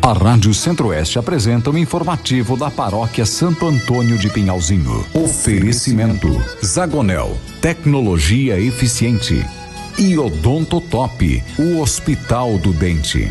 A Rádio Centro-Oeste apresenta o informativo da Paróquia Santo Antônio de Pinhalzinho. Oferecimento: Zagonel, tecnologia eficiente. E Odontotop, o Hospital do Dente.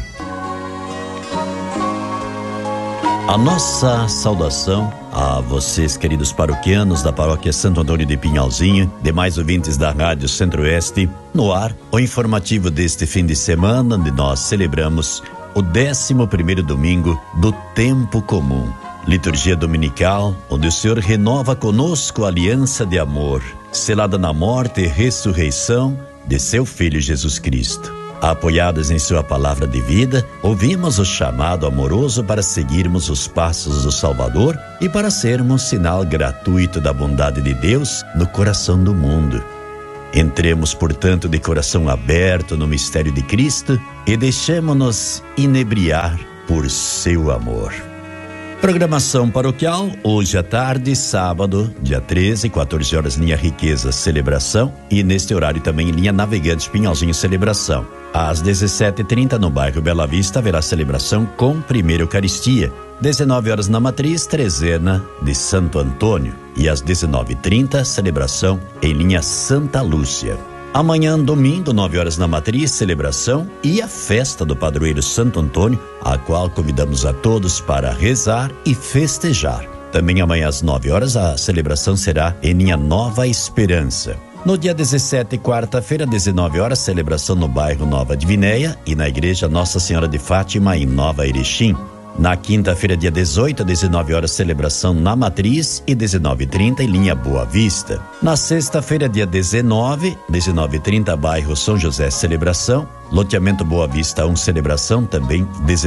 A nossa saudação a vocês, queridos paroquianos da Paróquia Santo Antônio de Pinhalzinho, demais ouvintes da Rádio Centro-Oeste. No ar, o informativo deste fim de semana, onde nós celebramos o 11º domingo do Tempo Comum. Liturgia dominical, onde o Senhor renova conosco a aliança de amor, selada na morte e ressurreição de seu Filho Jesus Cristo. Apoiados em sua palavra de vida, ouvimos o chamado amoroso para seguirmos os passos do Salvador e para sermos sinal gratuito da bondade de Deus no coração do mundo. Entremos, portanto, de coração aberto no mistério de Cristo e deixemo-nos inebriar por seu amor. Programação paroquial, hoje à tarde, sábado, dia 13, 14 horas, linha Riqueza, celebração, e neste horário também linha Navegantes Pinhalzinho, celebração. Às 17h30, no bairro Bela Vista, haverá celebração com primeira Eucaristia. 19 horas na Matriz, Trezena de Santo Antônio. E às 19h30, celebração em linha Santa Lúcia. Amanhã, domingo, 9 horas na Matriz, celebração e a festa do padroeiro Santo Antônio, a qual convidamos a todos para rezar e festejar. Também amanhã às 9 horas, a celebração será em linha Nova Esperança. No dia 17, quarta-feira, 19 horas, celebração no bairro Nova Divinéia e na igreja Nossa Senhora de Fátima, em Nova Erechim. Na quinta-feira, dia 18, 19 horas, celebração na Matriz e 19h30 em linha Boa Vista. Na sexta-feira, dia 19, 19h30, bairro São José, celebração. Loteamento Boa Vista 1, celebração, também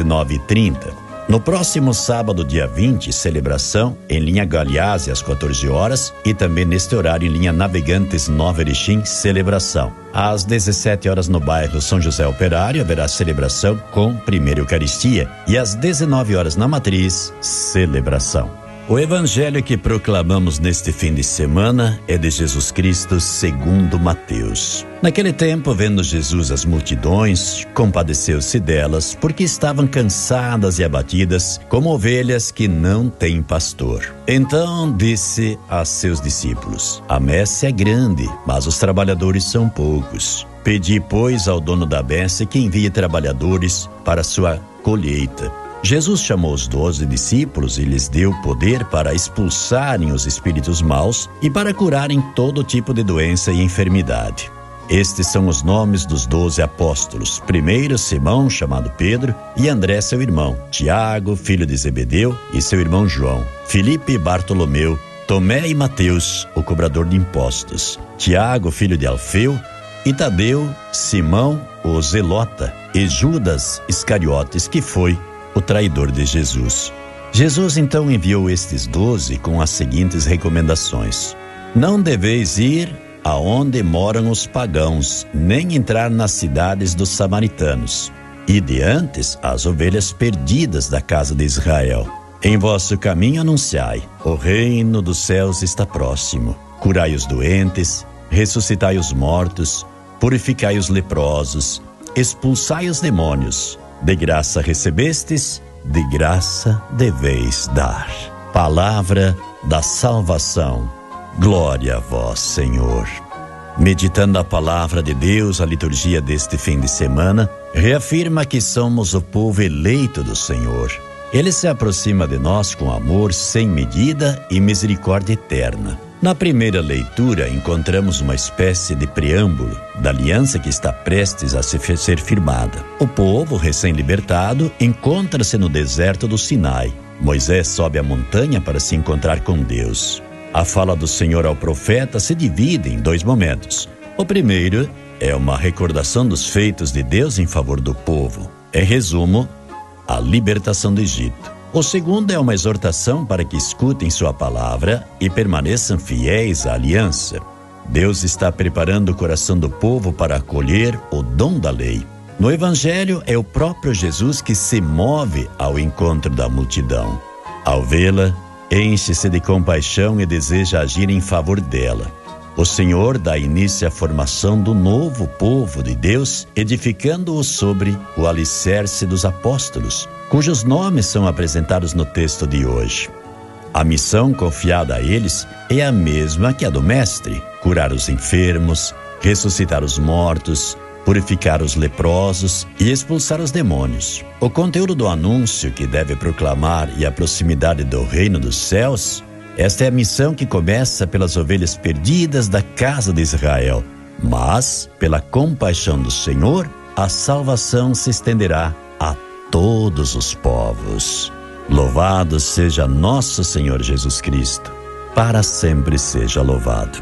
19h30. No próximo sábado, dia 20, celebração em linha Galeazzi às 14 horas e também neste horário em linha Navegantes Nova Erechim, celebração. Às 17 horas no bairro São José Operário haverá celebração com primeira Eucaristia e às 19 horas na Matriz, celebração. O evangelho que proclamamos neste fim de semana é de Jesus Cristo segundo Mateus. Naquele tempo, vendo Jesus as multidões, compadeceu-se delas, porque estavam cansadas e abatidas, como ovelhas que não têm pastor. Então disse a seus discípulos: a messe é grande, mas os trabalhadores são poucos. Pedi, pois, ao dono da messe que envie trabalhadores para a sua colheita. Jesus chamou os 12 discípulos e lhes deu poder para expulsarem os espíritos maus e para curarem todo tipo de doença e enfermidade. Estes são os nomes dos 12 apóstolos. Primeiro, Simão, chamado Pedro, e André, seu irmão, Tiago, filho de Zebedeu, e seu irmão João, Filipe e Bartolomeu, Tomé e Mateus, o cobrador de impostos, Tiago, filho de Alfeu, e Tadeu, Simão, o Zelota, e Judas Iscariotes, que foi o traidor de Jesus. Jesus então enviou estes 12 com as seguintes recomendações: não deveis ir aonde moram os pagãos, nem entrar nas cidades dos samaritanos. Ide antes as ovelhas perdidas da casa de Israel. Em vosso caminho anunciai: o reino dos céus está próximo. Curai os doentes, ressuscitai os mortos, purificai os leprosos, expulsai os demônios. De graça recebestes, de graça deveis dar. Palavra da salvação. Glória a vós, Senhor. Meditando a palavra de Deus, a liturgia deste fim de semana reafirma que somos o povo eleito do Senhor. Ele se aproxima de nós com amor sem medida e misericórdia eterna. Na primeira leitura, encontramos uma espécie de preâmbulo da aliança que está prestes a ser firmada. O povo, recém-libertado, encontra-se no deserto do Sinai. Moisés sobe a montanha para se encontrar com Deus. A fala do Senhor ao profeta se divide em dois momentos. O primeiro é uma recordação dos feitos de Deus em favor do povo. Em resumo, a libertação do Egito. O segundo é uma exortação para que escutem sua palavra e permaneçam fiéis à aliança. Deus está preparando o coração do povo para acolher o dom da lei. No Evangelho, é o próprio Jesus que se move ao encontro da multidão. Ao vê-la, enche-se de compaixão e deseja agir em favor dela. O Senhor dá início à formação do novo povo de Deus, edificando-o sobre o alicerce dos apóstolos, cujos nomes são apresentados no texto de hoje. A missão confiada a eles é a mesma que a do Mestre: curar os enfermos, ressuscitar os mortos, purificar os leprosos e expulsar os demônios. O conteúdo do anúncio que deve proclamar e a proximidade do reino dos céus, esta é a missão que começa pelas ovelhas perdidas da casa de Israel. Mas, pela compaixão do Senhor, a salvação se estenderá a todos os povos. Louvado seja nosso Senhor Jesus Cristo, para sempre seja louvado.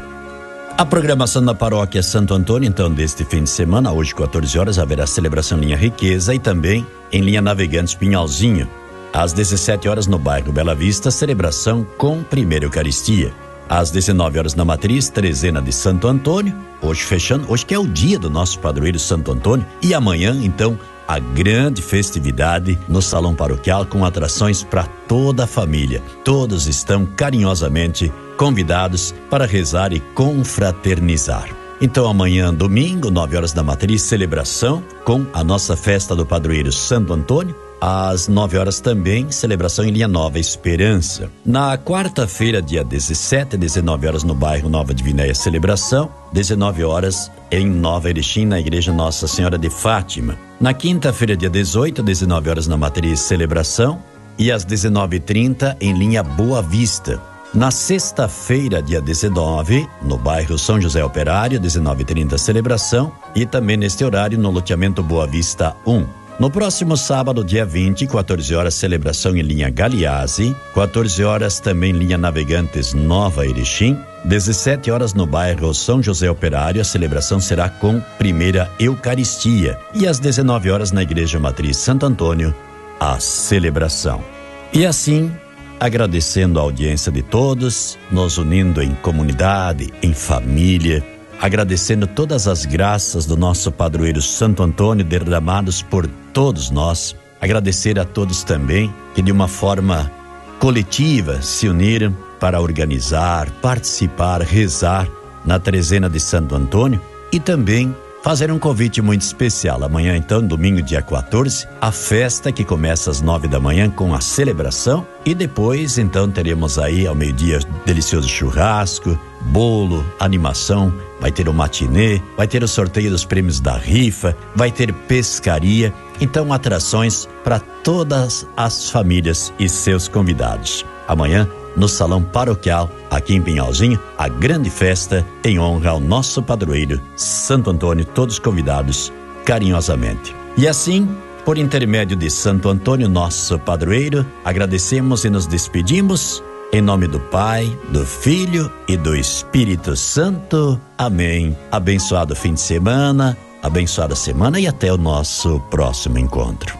A programação da Paróquia Santo Antônio, então, deste fim de semana, hoje 14 horas, haverá celebração em linha Riqueza e também em linha Navegantes Pinhalzinho. Às 17 horas no bairro Bela Vista, celebração com primeira Eucaristia. Às 19 horas na Matriz, Trezena de Santo Antônio, hoje fechando, hoje que é o dia do nosso padroeiro Santo Antônio, e amanhã, então, a grande festividade no Salão Paroquial com atrações para toda a família. Todos estão carinhosamente convidados para rezar e confraternizar. Então amanhã, domingo, 9 horas da Matriz, celebração com a nossa festa do padroeiro Santo Antônio. Às 9 horas também, celebração em linha Nova Esperança. Na quarta-feira, dia 17, 19 horas no bairro Nova Divinéia, celebração. 19 horas em Nova Erechim, na Igreja Nossa Senhora de Fátima. Na quinta-feira, dia 18, 19 horas na Matriz, celebração. E às 19h30 em linha Boa Vista. Na sexta-feira, dia 19, no bairro São José Operário, 19h30, celebração. E também neste horário no loteamento Boa Vista 1. No próximo sábado, dia 20, 14 horas, celebração em linha Galeazzi, 14 horas também linha Navegantes Nova Erechim, 17 horas no bairro São José Operário, a celebração será com primeira Eucaristia, e às 19 horas na Igreja Matriz Santo Antônio, a celebração. E assim, agradecendo a audiência de todos, nos unindo em comunidade, em família, agradecendo todas as graças do nosso padroeiro Santo Antônio derramados por todos nós, agradecer a todos também que de uma forma coletiva se uniram para organizar, participar, rezar na Trezena de Santo Antônio e também fazer um convite muito especial. Amanhã, então, domingo, dia 14, a festa que começa às 9 da manhã com a celebração e depois, então, teremos aí ao meio-dia delicioso churrasco, bolo, animação, vai ter o matinê, vai ter o sorteio dos prêmios da rifa, vai ter pescaria, então atrações para todas as famílias e seus convidados. Amanhã, no Salão Paroquial, aqui em Pinhalzinho, a grande festa em honra ao nosso padroeiro Santo Antônio, todos convidados carinhosamente. E assim, por intermédio de Santo Antônio, nosso padroeiro, agradecemos e nos despedimos. Em nome do Pai, do Filho e do Espírito Santo. Amém. Abençoado fim de semana, abençoada semana e até o nosso próximo encontro.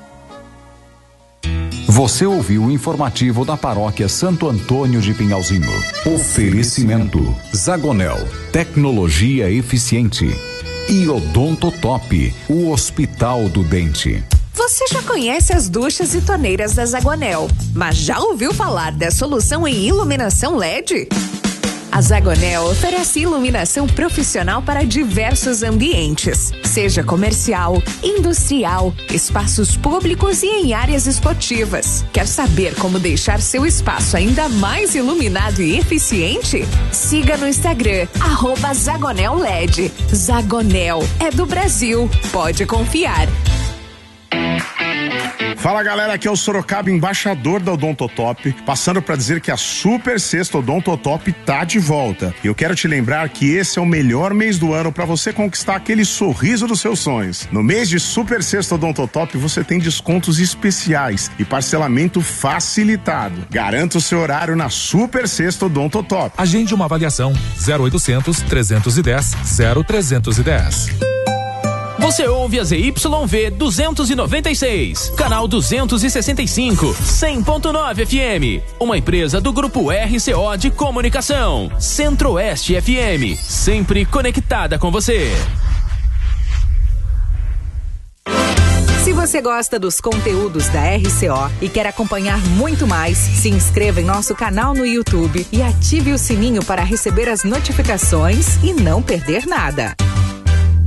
Você ouviu o informativo da Paróquia Santo Antônio de Pinhalzinho. Oferecimento Zagonel, tecnologia eficiente. E Odontotop, o Hospital do Dente. Você já conhece as duchas e torneiras da Zagonel, mas já ouviu falar da solução em iluminação LED? A Zagonel oferece iluminação profissional para diversos ambientes, seja comercial, industrial, espaços públicos e em áreas esportivas. Quer saber como deixar seu espaço ainda mais iluminado e eficiente? Siga no Instagram, @ZagonelLED. Zagonel é do Brasil, pode confiar. Fala galera, aqui é o Sorocaba, embaixador da Odontotop, passando para dizer que a Super Sexta Odontotop tá de volta. E eu quero te lembrar que esse é o melhor mês do ano para você conquistar aquele sorriso dos seus sonhos. No mês de Super Sexta Odontotop você tem descontos especiais e parcelamento facilitado. Garanta o seu horário na Super Sexta Odontotop. Agende uma avaliação 0800 310 0310. Você ouve a ZYV 296, canal 265, 100.9 FM. Uma empresa do Grupo RCO de Comunicação. Centro-Oeste FM, sempre conectada com você. Se você você gosta dos conteúdos da RCO e quer acompanhar muito mais, se inscreva em nosso canal no YouTube e ative o sininho para receber as notificações e não perder nada.